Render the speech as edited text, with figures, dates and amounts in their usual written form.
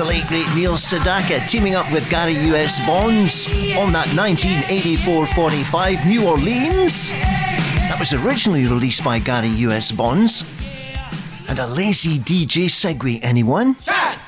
the late great Neil Sedaka teaming up with Gary U.S. Bonds on that 1984-45 New Orleans. That was originally released by Gary U.S. Bonds. And a lazy DJ segue, anyone? Shine!